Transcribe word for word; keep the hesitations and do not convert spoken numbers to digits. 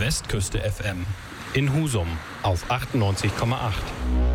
Westküste F M in Husum auf achtundneunzig Komma acht.